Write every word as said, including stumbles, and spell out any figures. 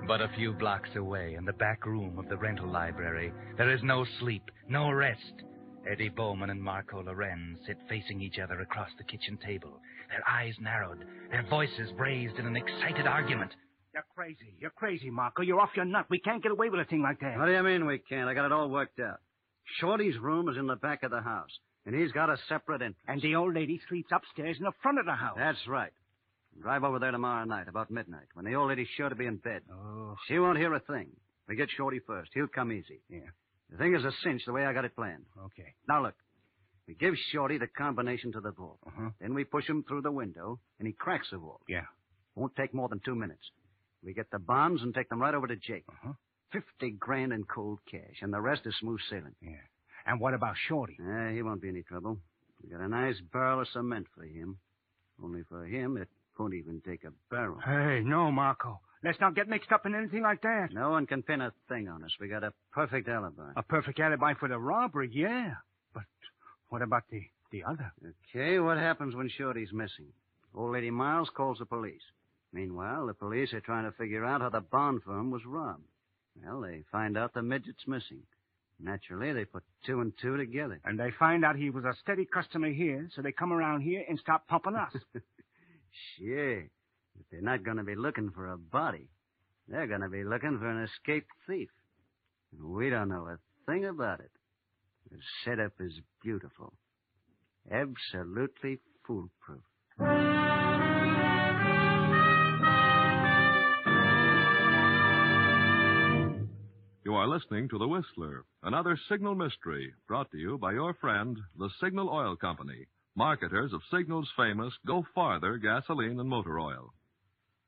But a few blocks away, in the back room of the rental library, there is no sleep, no rest. Eddie Bowman and Marco Loren sit facing each other across the kitchen table, their eyes narrowed, their voices raised in an excited argument. You're crazy. You're crazy, Marco. You're off your nut. We can't get away with a thing like that. What do you mean we can't? I got it all worked out. Shorty's room is in the back of the house, and he's got a separate entrance. And the old lady sleeps upstairs in the front of the house. That's right. Drive over there tomorrow night, about midnight, when the old lady's sure to be in bed. Oh. She won't hear a thing. We get Shorty first. He'll come easy. Yeah. The thing is a cinch the way I got it planned. Okay. Now, look. We give Shorty the combination to the vault. Uh-huh. Then we push him through the window, and he cracks the vault. Yeah. Won't take more than two minutes. We get the bonds and take them right over to Jake. Uh-huh. Fifty grand in cold cash, and the rest is smooth sailing. Yeah. And what about Shorty? Eh, he won't be any trouble. We got a nice barrel of cement for him. Only for him, it won't even take a barrel. Hey, no, Marco. Let's not get mixed up in anything like that. No one can pin a thing on us. We got a perfect alibi. A perfect alibi for the robbery, yeah. But what about the, the other? Okay, what happens when Shorty's missing? Old Lady Miles calls the police. Meanwhile, the police are trying to figure out how the bond firm was robbed. Well, they find out the midget's missing. Naturally, they put two and two together. And they find out he was a steady customer here, so they come around here and start pumping us. Sure. But they're not going to be looking for a body. They're going to be looking for an escaped thief. And we don't know a thing about it. The setup is beautiful. Absolutely foolproof. You are listening to The Whistler, another Signal mystery brought to you by your friend, the Signal Oil Company, marketers of Signal's famous Go Farther gasoline and motor oil.